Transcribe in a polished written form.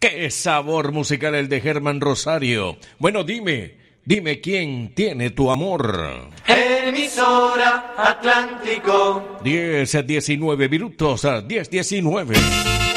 ¡Qué sabor musical el de Germán Rosario! Bueno, dime quién tiene tu amor. Emisora Atlántico. 10 a 19 minutos, a 10:19.